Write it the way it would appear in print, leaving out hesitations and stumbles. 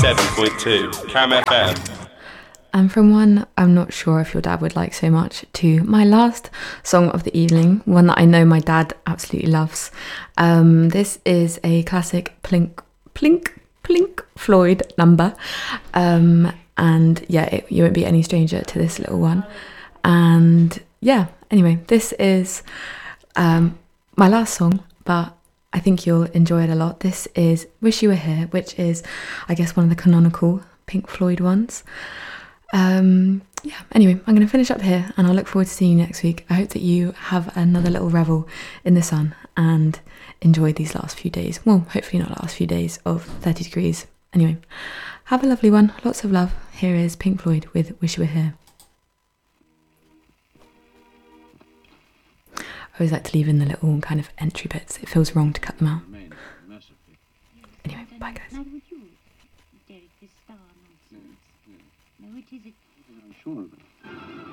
97.2 Cam FM. And from one I'm not sure if your dad would like so much to my last song of the evening, one that I know my dad absolutely loves. This is a classic Plink Floyd number. And yeah, you won't be any stranger to this little one. And yeah, anyway, this is my last song, but I think you'll enjoy it a lot. This is Wish You Were Here, which is, I guess, one of the canonical Pink Floyd ones. Yeah, anyway, I'm going to finish up here and I'll look forward to seeing you next week. I hope that you have another little revel in the sun and enjoy these last few days. Well, hopefully not last few days of 30 degrees. Anyway, have a lovely one. Lots of love. Here is Pink Floyd with Wish You Were Here. I always like to leave in the little kind of entry bits. It feels wrong to cut them out. Anyway, bye guys. Now would you, Derek, this star nonsense? No, it is it. I'm sure of it.